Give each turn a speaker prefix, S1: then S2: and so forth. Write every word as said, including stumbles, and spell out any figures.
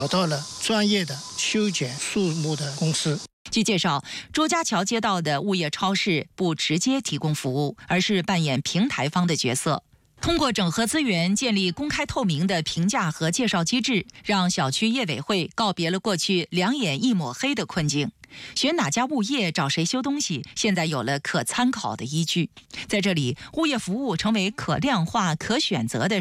S1: 找到了专业的修剪树木的公司。
S2: 据介绍，朱家桥街道的物业超市不直接提供服务，而是扮演平台方的角色。通过整合资源，建立公开透明的评价和介绍机制，让小区业委会告别了过去两眼一抹黑的困境。选哪家物业找谁修东西，现在有了可参考的依据。在这里，物业服务成为可量化、可选择的